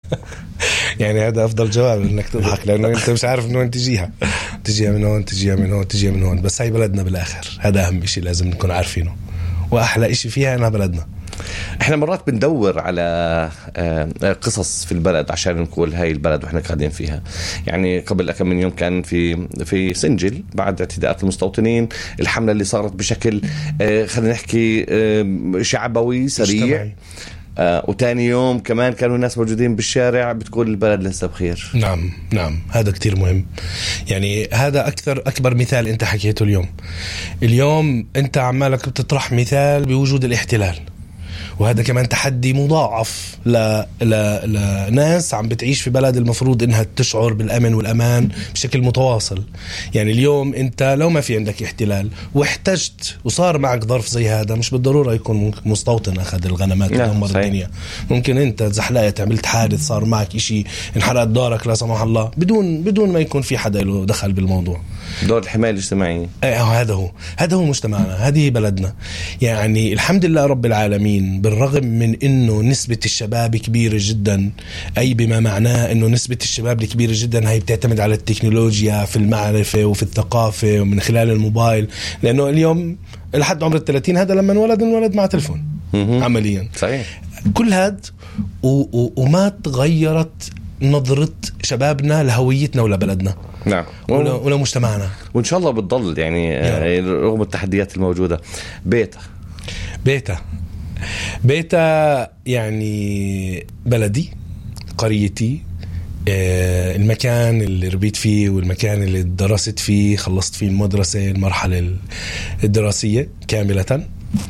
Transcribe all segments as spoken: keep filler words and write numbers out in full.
يعني هذا أفضل جواب إنك تضحك، لأنه أنت مش عارف إنه وين تجيها، تجيها من هون تجيها من هون تجيها من هون، بس هاي بلدنا بالآخر، هذا أهم شيء لازم نكون عارفينه، وأحلى إشي فيها إنها بلدنا. احنا مرات بندور على قصص في البلد عشان نقول هاي البلد واحنا قاعدين فيها. يعني قبل كم من يوم كان في في سنجل بعد اعتداءات المستوطنين الحملة اللي صارت بشكل خلينا نحكي شعبوي سريع، آه وتاني يوم كمان كانوا الناس موجودين بالشارع بتقول البلد لسه بخير. نعم نعم، هذا كتير مهم. يعني هذا أكثر أكبر مثال أنت حكيته اليوم. اليوم أنت عمالك بتطرح مثال بوجود الاحتلال، وهذا كمان تحدي مضاعف ل... ل... لناس عم بتعيش في بلد المفروض إنها تشعر بالأمن والأمان بشكل متواصل. يعني اليوم أنت لو ما في عندك احتلال واحتجت وصار معك ظرف زي هذا، مش بالضرورة يكون مستوطن أخذ الغنمات ودمر الدنيا، ممكن أنت زحلقت عملت حادث صار معك إشي انحرقت دارك لا سمح الله بدون بدون ما يكون في حدا له دخل بالموضوع. دور الحماية الاجتماعية هذا هو هذا هو مجتمعنا، هذه بلدنا. يعني الحمد لله رب العالمين، بالرغم من إنه نسبة الشباب كبيرة جدا، أي بما معناه إنه نسبة الشباب الكبيرة جدا هي بتعتمد على التكنولوجيا في المعرفة وفي الثقافة ومن خلال الموبايل، لأنه اليوم لحد عمر الثلاثين هذا لما انولد انولد مع تلفون عمليا. صحيح. كل هاد وما تغيرت نظرة شبابنا لهويتنا ولا بلدنا. نعم. ولا, ولا مجتمعنا، وإن شاء الله بتضل يعني رغم التحديات الموجودة. بيتا بيتا بيتا يعني بلدي، قريتي، المكان اللي ربيت فيه والمكان اللي درست فيه، خلصت فيه المدرسة المرحلة الدراسية كاملة.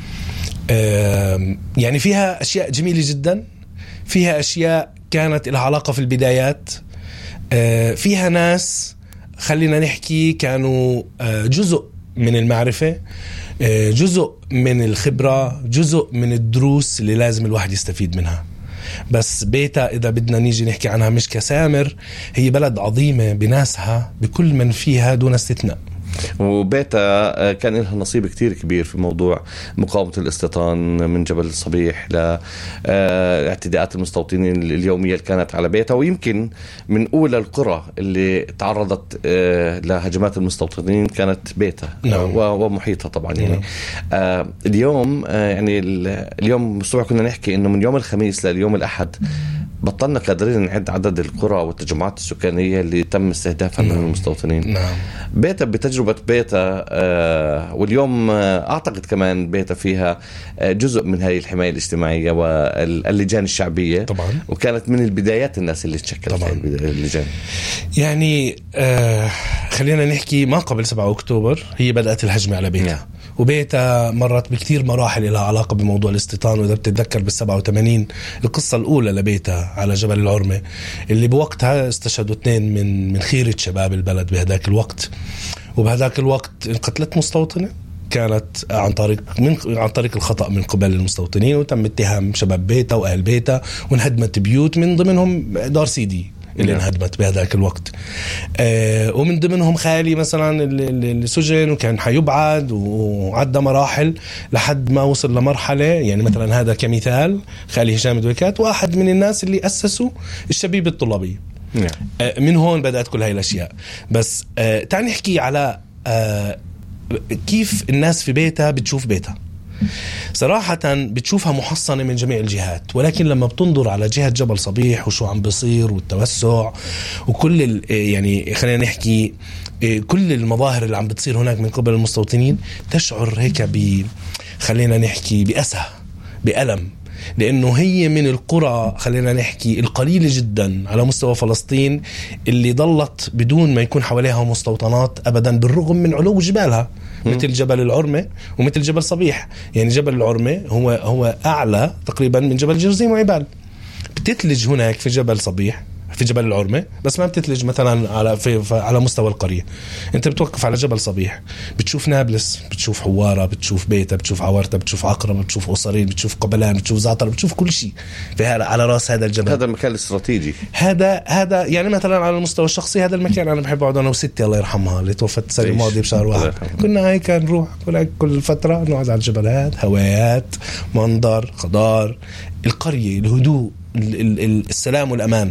يعني فيها أشياء جميلة جدا، فيها أشياء كانت لها علاقة في البدايات، فيها ناس خلينا نحكي كانوا جزء من المعرفة، جزء من الخبرة، جزء من الدروس اللي لازم الواحد يستفيد منها. بس بيتا إذا بدنا نيجي نحكي عنها مش كسامر، هي بلد عظيمة بناسها بكل من فيها دون استثناء. وبيتا كان لها نصيب كتير كبير في موضوع مقاومة الاستيطان من جبل الصبيح لاعتداءات المستوطنين اليومية اللي كانت على بيتا، ويمكن من أولى القرى اللي تعرضت لهجمات المستوطنين كانت بيتا. نعم. ومحيطها طبعا. يعني نعم. اليوم يعني اليوم الصبح كنا نحكي إنه من يوم الخميس لليوم الأحد بطلنا قادرين نعد عدد القرى والتجمعات السكانية اللي تم استهدافها من المستوطنين. نعم. بيتا بتجربة بيتا آه واليوم آه أعتقد كمان بيتا فيها آه جزء من هاي الحماية الاجتماعية واللجان الشعبية طبعا، وكانت من البدايات الناس اللي تشكلت هاي اللجان. يعني آه خلينا نحكي ما قبل سبعة أكتوبر هي بدأت الهجمة على بيتا. نعم. وبيتا مرت بكتير مراحل لها علاقة بموضوع الاستيطان. وإذا بتتذكر بالسبعة وثمانين القصة الأولى لبيتا على جبل العرمة اللي بوقتها استشهدوا اثنين من من خيرة شباب البلد بهذاك الوقت، وبهذاك الوقت انقتلت مستوطنة كانت عن طريق من عن طريق الخطأ من قبل المستوطنين، وتم اتهام شباب بيتا وأهل بيتا، وانهدمت بيوت من ضمنهم دار سيدي اللي انهدمت بهذاك الوقت. آه ومن ضمنهم خالي مثلا اللي سجن وكان حيبعد وعدى مراحل لحد ما وصل لمرحلة. يعني مثلا هذا كمثال خالي هشام دويكات، واحد من الناس اللي أسسوا الشبيبة الطلابية. آه من هون بدأت كل هاي الأشياء. بس آه تعال نحكي على آه كيف الناس في بيتها بتشوف بيتها. صراحة بتشوفها محصنة من جميع الجهات، ولكن لما بتنظر على جهة جبل صبيح وشو عم بيصير والتوسع وكل يعني خلينا نحكي كل المظاهر اللي عم بتصير هناك من قبل المستوطنين، تشعر هيك ب خلينا نحكي بأسى بألم، لأنه هي من القرى خلينا نحكي القليلة جدا على مستوى فلسطين اللي ضلت بدون ما يكون حواليها مستوطنات أبدا، بالرغم من علو جبالها مثل جبل العرمة ومثل جبل صبيح. يعني جبل العرمة هو هو أعلى تقريبا من جبل جرزيم وعبال. بتتلج هناك في جبل صبيح في جبل العرمة، بس ما بتتلج مثلا على في على مستوى القرية. انت بتوقف على جبل صبيح بتشوف نابلس، بتشوف حوارة، بتشوف بيتا، بتشوف عوارتة، بتشوف عقرب، بتشوف قصرين، بتشوف قبلان، بتشوف زعتر، بتشوف كل شيء في على راس هذا الجبل. هذا المكان الاستراتيجي. هذا هذا يعني مثلا على المستوى الشخصي هذا المكان انا بحب اقعد انا وستي الله يرحمها اللي توفت السنة الماضية بشهر واحد. كنا هيك نروح كل فترة نقعد على الجبلات، هوايات، منظر، خضار، القرية، الهدوء، السلام والأمان.